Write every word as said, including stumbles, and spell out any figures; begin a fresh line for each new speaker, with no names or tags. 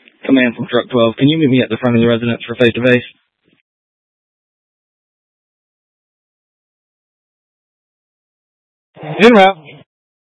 Command from Truck twelve. Can you meet me at the front of the residence for face-to-face? En route.